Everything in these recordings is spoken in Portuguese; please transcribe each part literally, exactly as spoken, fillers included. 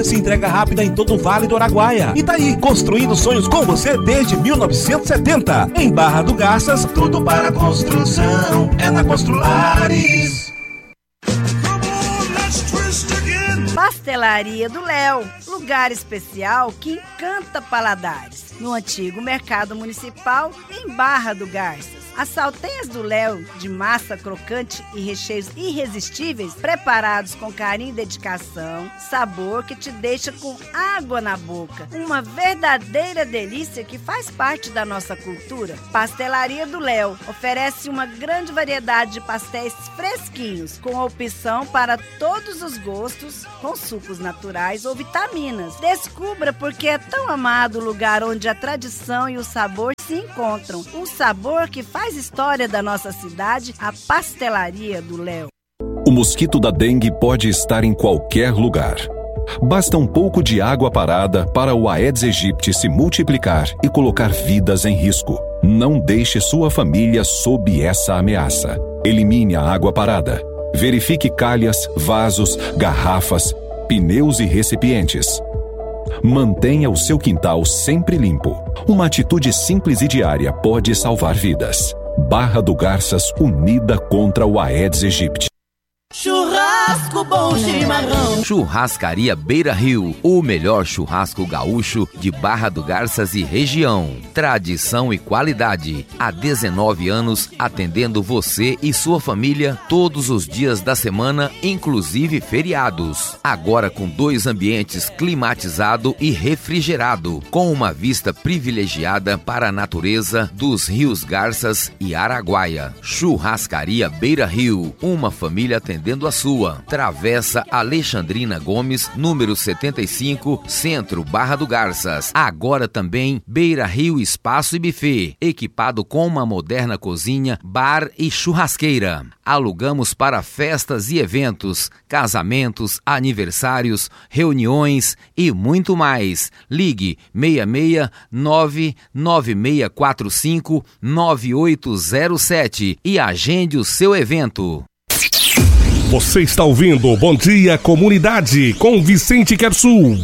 Oferece entrega rápida em todo o Vale do Araguaia. E tá aí, construindo sonhos com você desde mil novecentos e setenta. Em Barra do Garças, tudo para construção é na Construlares. Pastelaria do Léo, lugar especial que encanta paladares. No antigo Mercado Municipal, em Barra do Garças. As salteias do Léo, de massa crocante e recheios irresistíveis, preparados com carinho e dedicação, sabor que te deixa com água na boca. Uma verdadeira delícia que faz parte da nossa cultura. Pastelaria do Léo oferece uma grande variedade de pastéis fresquinhos, com opção para todos os gostos, com sucos naturais ou vitaminas. Descubra porque é tão amado o lugar onde a tradição e o sabor se encontram. Um sabor que faz história da nossa cidade, a Pastelaria do Léo. O mosquito da dengue pode estar em qualquer lugar. Basta um pouco de água parada para o Aedes aegypti se multiplicar e colocar vidas em risco. Não deixe sua família sob essa ameaça. Elimine a água parada. Verifique calhas, vasos, garrafas, pneus e recipientes. Mantenha o seu quintal sempre limpo. Uma atitude simples e diária pode salvar vidas. Barra do Garças, unida contra o Aedes aegypti. Churrasco bom chimarrão. Churrascaria Beira Rio, o melhor churrasco gaúcho de Barra do Garças e região. Tradição e qualidade. Há dezenove anos atendendo você e sua família todos os dias da semana, inclusive feriados. Agora com dois ambientes climatizado e refrigerado, com uma vista privilegiada para a natureza dos rios Garças e Araguaia. Churrascaria Beira Rio, uma família atendendo a sua. Travessa Alexandrina Gomes, número setenta e cinco, Centro, Barra do Garças. Agora também Beira Rio Espaço e Buffet, equipado com uma moderna cozinha, bar e churrasqueira. Alugamos para festas e eventos, casamentos, aniversários, reuniões e muito mais. Ligue seis seis nove nove seis quatro cinco nove oito zero sete e agende o seu evento. Você está ouvindo Bom Dia Comunidade com Vicente Quersul.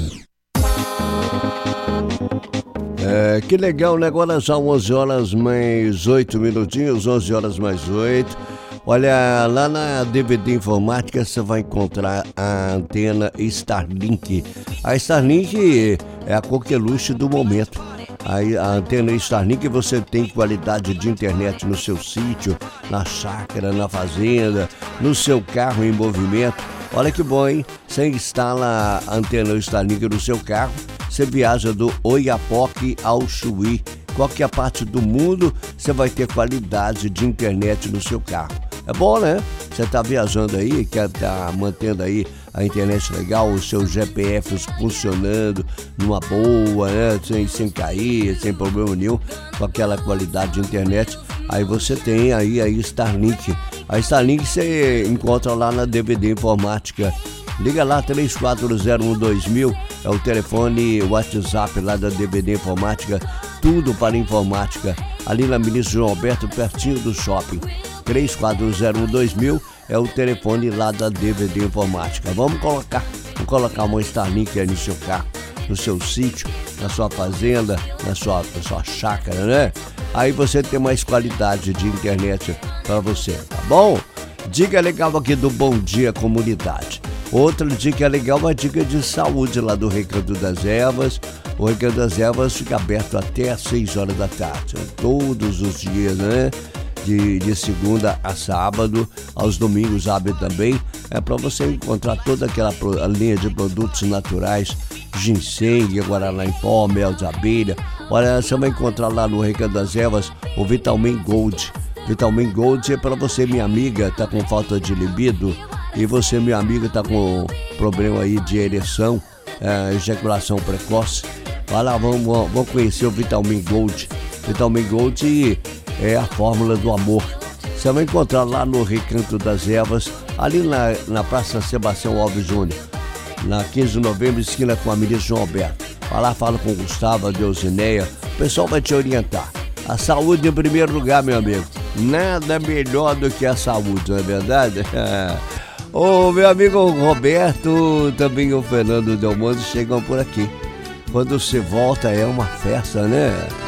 É, que legal, né? Agora são onze horas mais oito minutinhos, onze horas mais oito. Olha, lá na D V D Informática você vai encontrar a antena Starlink. A Starlink é a coqueluche do momento. Aí a antena Starlink, você tem qualidade de internet no seu sítio, na chácara, na fazenda, no seu carro em movimento. Olha que bom, hein? Você instala a antena Starlink no seu carro, você viaja do Oiapoque ao Chuí. Qualquer parte do mundo, você vai ter qualidade de internet no seu carro. É bom, né? Você está viajando aí, quer estar mantendo aí a internet legal, os seus G P Fs funcionando numa boa, né? Sem, sem cair, sem problema nenhum, com aquela qualidade de internet. Aí você tem aí a Starlink. A Starlink você encontra lá na D V D Informática. Liga lá, três quatro zero um dois mil, é o telefone WhatsApp lá da D V D Informática, tudo para informática, ali na Ministro João Alberto, pertinho do shopping. três quatro zero um dois mil é o telefone lá da D V D Informática. Vamos colocar, vamos colocar uma Starlink aí no seu carro, no seu sítio, na sua fazenda, na sua, na sua chácara, né? Aí você tem mais qualidade de internet para você, tá bom? Dica legal aqui do Bom Dia Comunidade. Outra dica legal, uma dica de saúde lá do Recanto das Ervas. O Recanto das Ervas fica aberto até às seis horas da tarde, todos os dias, né? De, de segunda a sábado, aos domingos abre também. É para você encontrar toda aquela pro, linha de produtos naturais, ginseng, guaraná em pó, mel de abelha. Olha, você vai encontrar lá no Recanto das Ervas o Vitamin Gold. Vitamin Gold é para você, minha amiga, tá com falta de libido, e você, minha amiga, tá com problema aí de ereção, é, ejaculação precoce. Vai lá, vamos, vamos conhecer o Vitamin Gold. Vitamin Gold é a fórmula do amor. Você vai encontrar lá no Recanto das Ervas, ali na, na Praça Sebastião Alves Júnior, na quinze de novembro, esquina com a Ministro João Alberto. Vai lá, fala com o Gustavo, a Deusineia, o pessoal vai te orientar. A saúde em primeiro lugar, meu amigo. Nada melhor do que a saúde, não é verdade? O meu amigo Roberto, também o Fernando Delmando chegam por aqui. Quando você volta é uma festa, né?